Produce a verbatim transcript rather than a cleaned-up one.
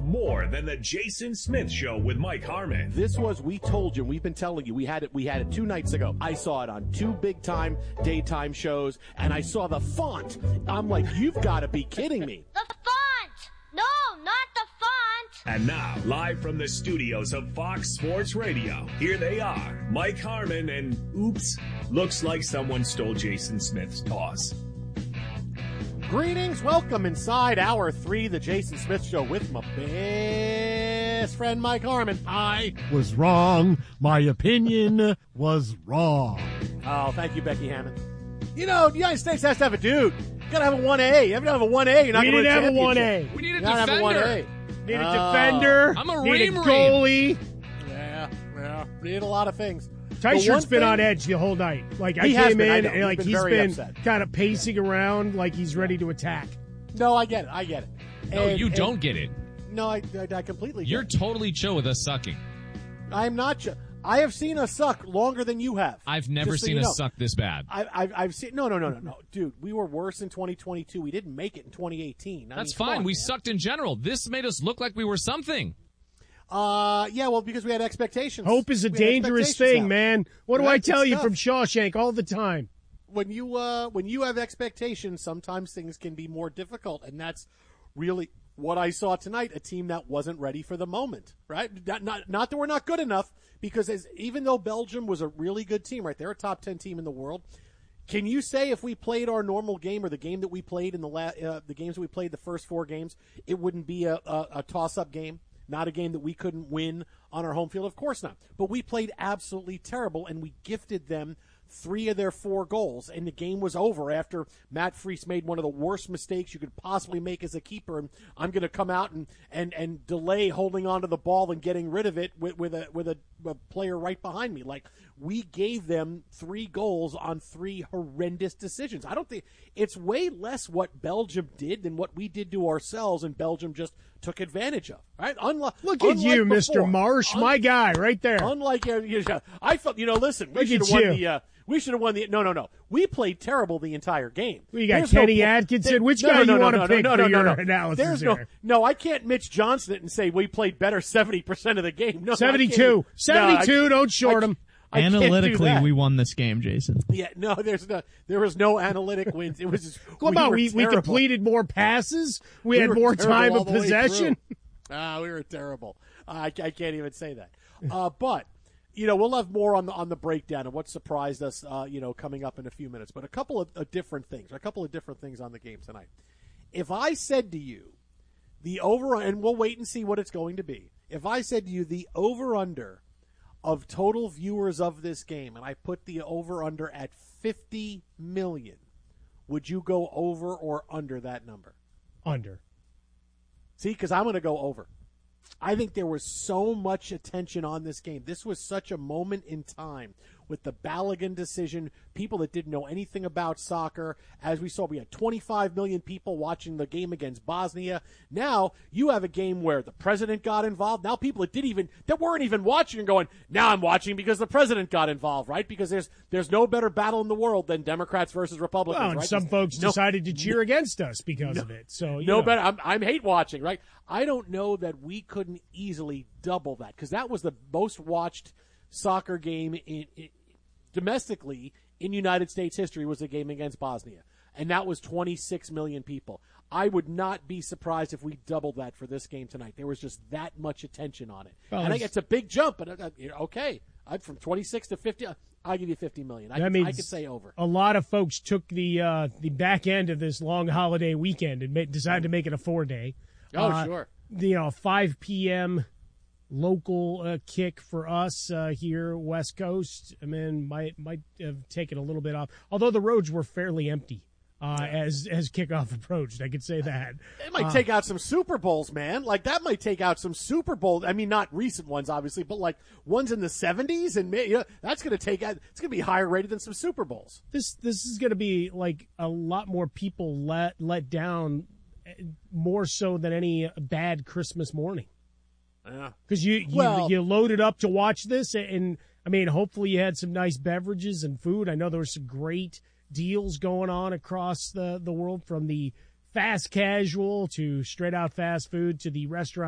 more than the Jason Smith Show with Mike Harmon. This was, we told you, we've been telling you, we had it, we had it two nights ago. I saw it on two big time daytime shows, and I saw the font. I'm like, you've got to be kidding me. The font! No, not the font! And now, live from the studios of Fox Sports Radio, here they are, Mike Harmon and, oops, looks like someone stole Jason Smith's toss. Greetings, welcome inside hour three, the Jason Smith Show with my best friend Mike Harmon. I was wrong. My opinion was wrong. Oh, thank you, Becky Hammond. You know, the United States has to have a dude. You gotta have a one A. You have to have a one A. You're not we going to didn't have a one A. We need a you gotta defender. have a one A. Need a Oh. defender. I'm a need ream a ream. goalie. Yeah, yeah. We need a lot of things. Tyshert's been thing, on edge the whole night. Like I He has came been, I in know. and He's like been he's very been upset. kind of pacing around like he's ready to attack. No, I get it. I get it. No, And- you and- don't get it. No, I, I, I completely get You're it. totally chill with us sucking. I'm not. Ch- I have seen us suck longer than you have. I've never Just so seen you us know. suck this bad. I, I've, I've seen. No, no, no, no, no, dude. We were worse in twenty twenty-two. We didn't make it in twenty eighteen. I That's mean, come fine. on, we man. sucked in general. This made us look like we were something. Uh, yeah. Well, because we had expectations. Hope is a We had dangerous expectations thing, now. man. What do Right, I it's tell you tough. from Shawshank all the time? When you uh, when you have expectations, sometimes things can be more difficult, and that's really what I saw tonight. A team that wasn't ready for the moment. Right? Not not, not that we're not good enough, because as, even though Belgium was a really good team, right? They're a top ten team in the world. Can you say if we played our normal game or the game that we played in the la- uh, the games we played the first four games, it wouldn't be a, a, a toss-up game? Not a game that we couldn't win on our home field? Of course not. But we played absolutely terrible, and we gifted them three of their four goals, and the game was over after Matt Freese made one of the worst mistakes you could possibly make as a keeper. And I'm going to come out and, and, and delay holding onto the ball and getting rid of it with, with a with a, a player right behind me. Like, we gave them three goals on three horrendous decisions. I don't think it's way less what Belgium did than what we did to ourselves, and Belgium just took advantage of. Right? Unlike, Look at you, Mister before. Marsh, Un- my guy, right there. Unlike, uh, you know, I felt, you know, listen, we Look should at have won you. the, uh, we should have won the, no, no, no. We played terrible the entire game. We got There's Kenny no, Atkinson. there- Which no, guy no, you no, want no, to pick no, for no, no, your no. analysis There's no, here? no, I can't Mitch Johnson it and say we played better seventy percent of the game. No, I seventy-two. can't. seventy-two, No, I- don't short I- him. I can't do Analytically, that. we won this game, Jason. Yeah, no, there's no, there was no analytic wins. It was just, What we about were we, we terrible. completed more passes? We, We had were more terrible time all of the way possession? through. Ah, we were terrible. Uh, I, I can't even say that. Uh, but, you know, we'll have more on the on the breakdown of what surprised us, uh, you know, coming up in a few minutes. But a couple of uh, different things, a couple of different things on the game tonight. If I said to you, the over, and we'll wait and see what it's going to be. If I said to you, the over-under of total viewers of this game, and I put the over-under at fifty million, would you go over or under that number? Under. See, because I'm going to go over. I think there was so much attention on this game. This was such a moment in time with the Balogun decision, people that didn't know anything about soccer. As we saw, we had twenty-five million people watching the game against Bosnia. Now you have a game where the president got involved. Now people that didn't even, that weren't even watching are going, now I'm watching because the president got involved, right? Because there's there's no better battle in the world than Democrats versus Republicans, Well, and right? some There's folks no- decided to cheer against us because no, of it. So you no know. better. I'm, I'm hate watching, right? I don't know that we couldn't easily double that, because that was the most watched soccer game in, in domestically in United States history, was a game against Bosnia, and that was twenty-six million people. I would not be surprised if we doubled that for this game tonight. There was just that much attention on it, Well, and I, it's- it's a big jump. But uh, okay, I'd, from twenty-six to fifty, I'll give you fifty million. I, That could, means I could say over. A lot of folks took the uh, the back end of this long holiday weekend and ma- decided to make it a four day. Oh, Uh, sure. You know, five p.m. local uh, kick for us uh, here, West Coast. I mean, might might have taken a little bit off, although the roads were fairly empty uh, as as kickoff approached. I could say that. It might Uh, take out some Super Bowls, man. Like, that might take out some Super Bowls. I mean, not recent ones, obviously, but like ones in the seventies, and you know, that's going to take out. It's going to be higher rated than some Super Bowls. This this is going to be like a lot more people let let down, more so than any bad Christmas morning. Yeah. Because you, you Well- you loaded up to watch this, and I mean, hopefully you had some nice beverages and food. I know there were some great deals going on across the, the world, from the fast casual to straight out fast food to the restaurant